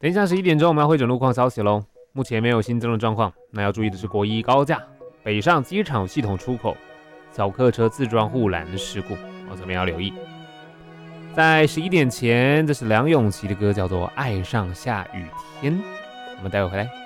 等一下11点钟我们要会诊路况消息喽。目前没有新增的状况，那要注意的是国一高架北上机场系统出口小客车自撞护栏的事故，这边要留意。在11点前，这是梁咏琪的歌，叫做《爱上下雨天》。我们待会回来。